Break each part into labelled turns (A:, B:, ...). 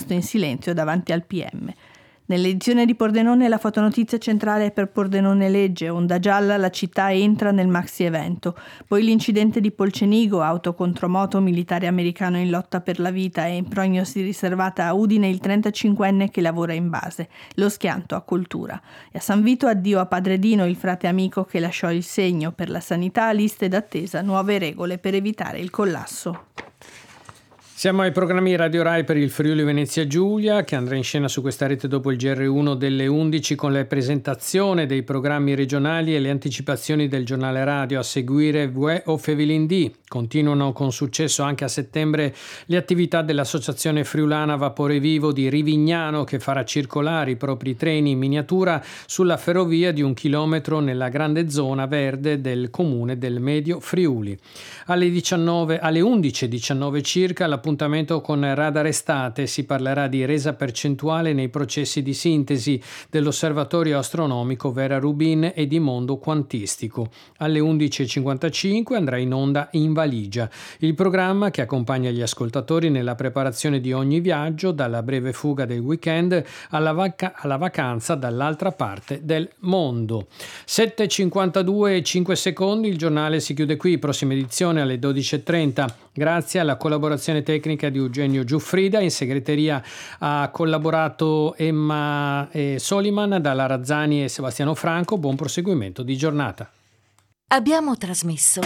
A: nascosto in silenzio davanti al PM. Nell'edizione di Pordenone la fotonotizia centrale è per Pordenone legge, onda gialla, la città entra nel maxi evento. Poi l'incidente di Polcenigo, auto contro moto, militare americano in lotta per la vita e in prognosi riservata a Udine il 35enne che lavora in base. Lo schianto a Cultura. E a San Vito addio a Padre Dino, il frate amico che lasciò il segno. Per la sanità, liste d'attesa, nuove regole per evitare il collasso.
B: Siamo ai programmi Radio Rai per il Friuli Venezia Giulia, che andrà in scena su questa rete dopo il GR1 delle 11 con la presentazione dei programmi regionali e le anticipazioni del giornale radio. A seguire Vue o Fevilin D. Continuano con successo anche a settembre le attività dell'Associazione Friulana Vapore Vivo di Rivignano, che farà circolare i propri treni in miniatura sulla ferrovia di 1 chilometro nella grande zona verde del comune del Medio Friuli. Alle 11:19 circa l'appuntamento con Radar Estate, si parlerà di resa percentuale nei processi di sintesi dell'Osservatorio Astronomico Vera Rubin e di mondo quantistico. Alle 11:55 andrà in onda In Valigia, il programma che accompagna gli ascoltatori nella preparazione di ogni viaggio, dalla breve fuga del weekend alla vacanza dall'altra parte del mondo. 7:52 e 5 secondi, il giornale si chiude qui, prossima edizione alle 12:30. Grazie alla collaborazione tecnica di Eugenio Giuffrida, in segreteria ha collaborato Emma Soliman, dalla Razzani e Sebastiano Franco. Buon proseguimento di giornata.
C: Abbiamo trasmesso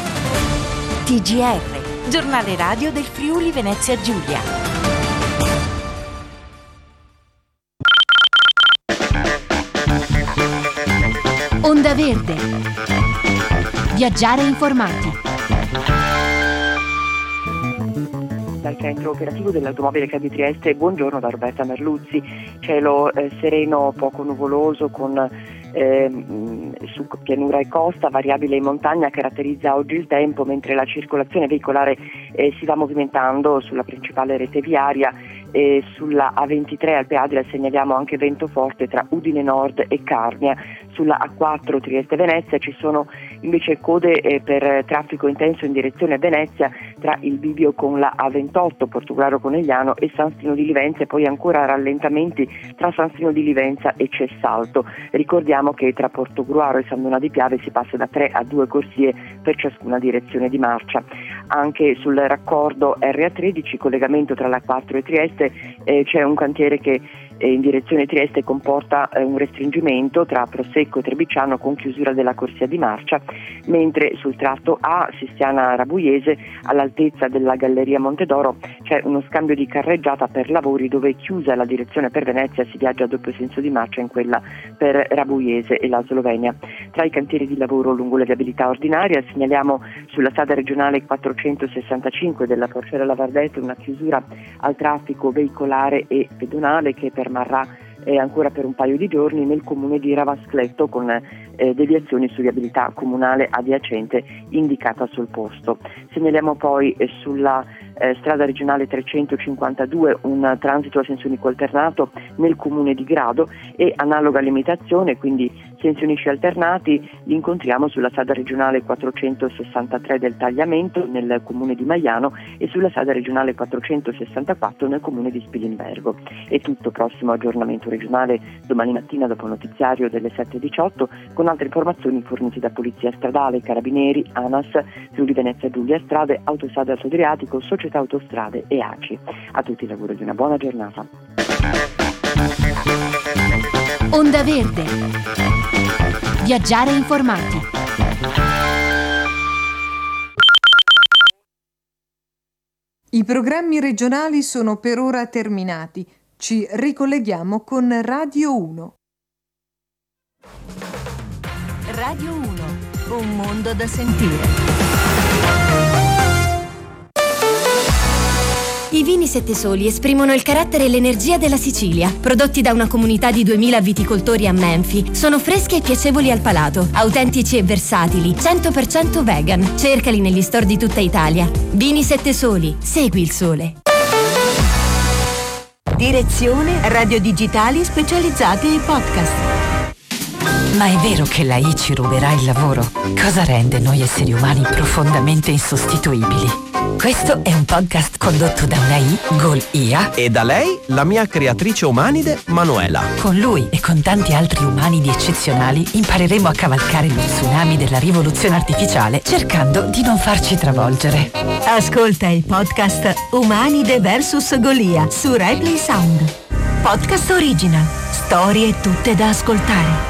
C: TGR, giornale radio del Friuli Venezia Giulia. Onda Verde. Viaggiare informati.
D: Dal centro operativo dell'automobile CAD di Trieste, buongiorno da Roberta Merluzzi. Cielo sereno, poco nuvoloso, con su pianura e costa, variabile in montagna, caratterizza oggi il tempo, mentre la circolazione veicolare si va movimentando sulla principale rete viaria. Sulla A23 Alpe Adria segnaliamo anche vento forte tra Udine Nord e Carnia. Sulla A4 Trieste-Venezia ci sono invece code per traffico intenso in direzione Venezia tra il bivio con la A28 Portogruaro Conegliano e San Stino di Livenza, e poi ancora rallentamenti tra San Stino di Livenza e Cessalto. Ricordiamo che tra Portogruaro e San Donà di Piave si passa da 3 a 2 corsie per ciascuna direzione di marcia. Anche sul raccordo RA13, collegamento tra la A4 e Trieste, c'è un cantiere che in direzione Trieste comporta un restringimento tra Prosecco e Trebicciano con chiusura della corsia di marcia, mentre sul tratto A Sistiana-Rabuiese, all'altezza della Galleria Montedoro, c'è uno scambio di carreggiata per lavori dove, chiusa la direzione per Venezia, si viaggia a doppio senso di marcia in quella per Rabuiese e la Slovenia. Tra i cantieri di lavoro lungo la viabilità ordinaria segnaliamo sulla strada regionale 465 della Porcella Lavardette una chiusura al traffico veicolare e pedonale che permarrà ancora per un paio di giorni nel comune di Ravascletto, con deviazioni su viabilità comunale adiacente indicata sul posto. Segnaliamo poi sulla strada regionale 352 un transito a senso unico alternato nel comune di Grado, e analoga limitazione, quindi sensi unici alternati, li incontriamo sulla strada regionale 463 del Tagliamento nel comune di Maiano e sulla strada regionale 464 nel comune di Spilimbergo. È tutto, prossimo aggiornamento regionale domani mattina dopo il notiziario delle 7:18, con altre informazioni fornite da Polizia Stradale, Carabinieri, ANAS, Friuli Venezia Giulia, Strade, Autostrade Alto Adriatico, Società Autostrade e ACI. A tutti l'augurio di una buona giornata.
C: Onda Verde. Viaggiare informati.
E: I programmi regionali sono per ora terminati. Ci ricolleghiamo con Radio 1.
C: Radio 1, un mondo da sentire. I vini Sette Soli esprimono il carattere e l'energia della Sicilia. Prodotti da una comunità di 2000 viticoltori a Menfi, sono freschi e piacevoli al palato, autentici e versatili, 100% vegan. Cercali negli store di tutta Italia. Vini Sette Soli, segui il sole.
F: Direzione radio digitali specializzate ai podcast.
G: Ma è vero che la ci ruberà il lavoro? Cosa rende noi esseri umani profondamente insostituibili?
F: Questo è un podcast condotto da una I, Golia,
G: e da lei, la mia creatrice umanide, Manuela.
F: Con lui e con tanti altri umanidi eccezionali impareremo a cavalcare lo tsunami della rivoluzione artificiale cercando di non farci travolgere. Ascolta il podcast Umanide vs Golia su Rai Play Sound. Podcast original. Storie tutte da ascoltare.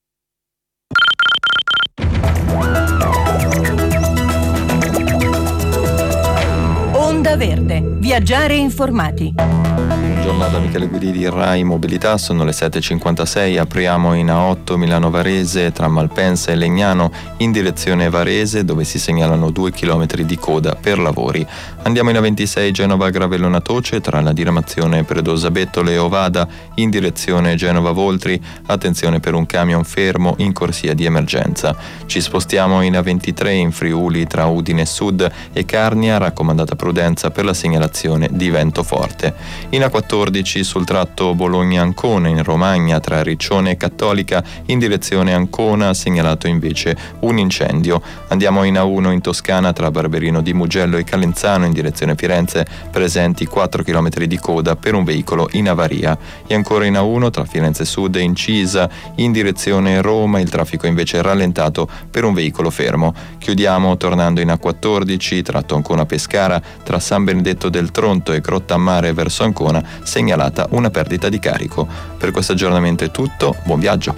F: Onda Verde. Viaggiare informati.
H: Buongiorno da Michele Guidi di Rai Mobilità, sono le 7.56, apriamo in A8 Milano Varese tra Malpensa e Legnano in direzione Varese, dove si segnalano 2 km di coda per lavori. Andiamo in A26 Genova Gravellona Toce tra la diramazione Predosa Bettole e Ovada in direzione Genova Voltri, attenzione per un camion fermo in corsia di emergenza. Ci spostiamo in A23 in Friuli tra Udine Sud e Carnia, raccomandata prudenza per la segnalazione di vento forte. In A14 sul tratto Bologna-Ancona in Romagna tra Riccione e Cattolica in direzione Ancona, segnalato invece un incendio. Andiamo in A1 in Toscana tra Barberino di Mugello e Calenzano in direzione Firenze, presenti 4 km di coda per un veicolo in avaria. E ancora in A1 tra Firenze Sud e Incisa in direzione Roma, il traffico invece è rallentato per un veicolo fermo. Chiudiamo tornando in A14 tratto Ancona-Pescara tra San Benedetto del Tronto e Grottammare verso Ancona, segnalata una perdita di carico. Per questo aggiornamento è tutto, buon viaggio.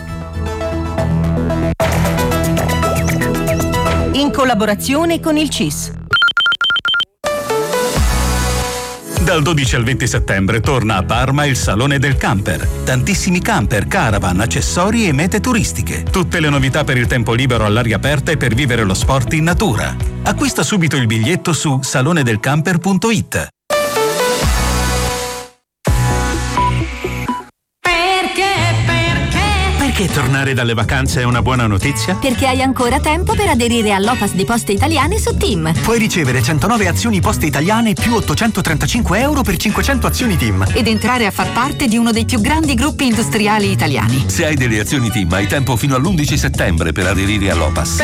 F: In collaborazione con il CIS.
I: Dal 12 al 20 settembre torna a Parma il Salone del Camper. Tantissimi camper, caravan, accessori e mete turistiche. Tutte le novità per il tempo libero all'aria aperta e per vivere lo sport in natura. Acquista subito il biglietto su salonedelcamper.it.
J: Perché tornare dalle vacanze è una buona notizia?
C: Perché hai ancora tempo per aderire all'OPAS di Poste Italiane su TIM.
J: Puoi ricevere 109 azioni Poste Italiane più 835 euro per 500 azioni TIM.
F: Ed entrare a far parte di uno dei più grandi gruppi industriali italiani.
K: Se hai delle azioni TIM hai tempo fino all'11 settembre per aderire all'OPAS.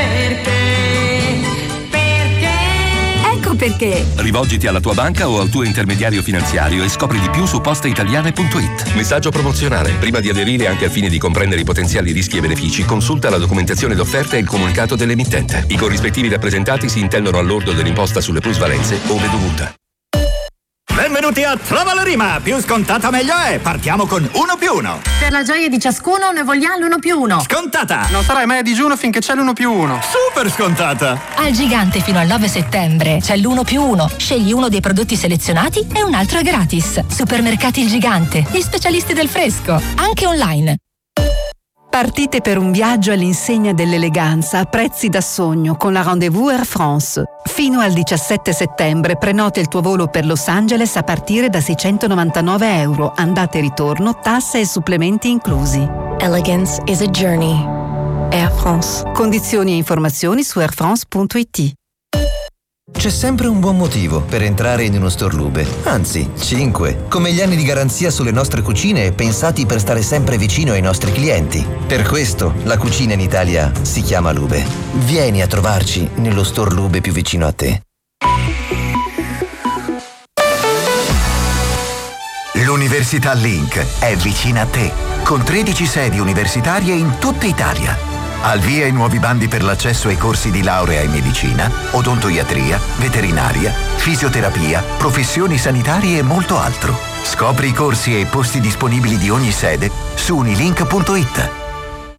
C: Perché?
K: Rivolgiti alla tua banca o al tuo intermediario finanziario e scopri di più su posteitaliane.it.
L: Messaggio promozionale. Prima di aderire, anche al fine di comprendere i potenziali rischi e benefici, consulta la documentazione d'offerta e il comunicato dell'emittente. I corrispettivi rappresentati si intendono al lordo dell'imposta sulle plusvalenze ove dovuta.
M: Benvenuti a Trova la Rima, più scontata meglio è, partiamo con 1+1.
N: Per la gioia di ciascuno ne vogliamo l'1+1.
M: Scontata!
O: Non starai mai a digiuno finché c'è l'1+1.
M: Super scontata!
C: Al Gigante fino al 9 settembre c'è l'1+1. Scegli uno dei prodotti selezionati e un altro è gratis. Supermercati Il Gigante, gli specialisti del fresco, anche online.
P: Partite per un viaggio all'insegna dell'eleganza a prezzi da sogno con la Rendez-vous Air France. Fino al 17 settembre prenota il tuo volo per Los Angeles a partire da 699 euro, andata e ritorno, tasse e supplementi inclusi.
Q: Elegance is a journey. Air France.
P: Condizioni e informazioni su airfrance.it.
R: C'è sempre un buon motivo per entrare in uno store Lube, anzi 5, come gli anni di garanzia sulle nostre cucine pensati per stare sempre vicino ai nostri clienti. Per questo la cucina in Italia si chiama Lube. Vieni a trovarci nello store Lube più vicino a te.
S: L'Università Link è vicina a te, con 13 sedi universitarie in tutta Italia. Al via i nuovi bandi per l'accesso ai corsi di laurea in medicina, odontoiatria, veterinaria, fisioterapia, professioni sanitarie e molto altro. Scopri i corsi e i posti disponibili di ogni sede su unilink.it.